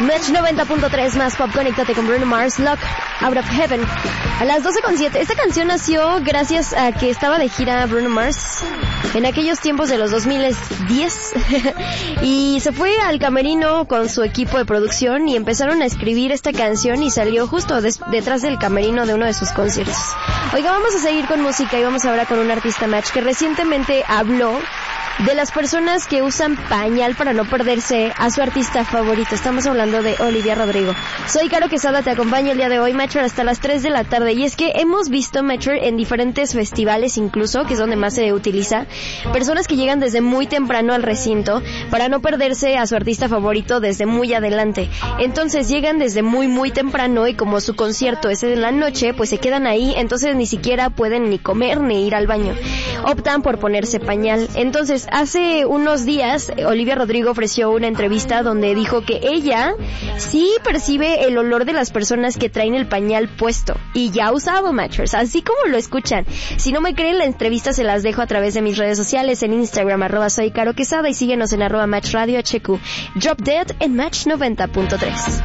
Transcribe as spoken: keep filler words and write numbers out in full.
Match noventa punto tres más Pop, conéctate con Bruno Mars, Lock Out of Heaven. A las doce con siete. Esta canción nació gracias a que estaba de gira Bruno Mars en aquellos tiempos de los dos mil diez y se fue al camerino con su equipo de producción y empezaron a escribir esta canción y salió justo des- detrás del camerino de uno de sus conciertos. Oiga, vamos a seguir con música y vamos ahora con un artista Match que recientemente habló de las personas que usan pañal para no perderse a su artista favorito. Estamos hablando de Olivia Rodrigo. Soy Caro Quesada, te acompaño el día de hoy, Matcher, hasta las tres de la tarde. Y es que hemos visto, Matcher, en diferentes festivales incluso, que es donde más se utiliza, personas que llegan desde muy temprano al recinto para no perderse a su artista favorito desde muy adelante. Entonces llegan desde muy muy temprano y como su concierto es en la noche, pues se quedan ahí, entonces ni siquiera pueden ni comer ni ir al baño. Optan por ponerse pañal. Entonces, hace unos días, Olivia Rodrigo ofreció una entrevista donde dijo que ella sí percibe el olor de las personas que traen el pañal puesto y ya ha usado Matchers, así como lo escuchan. Si no me creen, la entrevista se las dejo a través de mis redes sociales, en Instagram, arroba soy Caro Quesada, y síguenos en arroba Match Radio H Q. Drop Dead en Match noventa punto tres.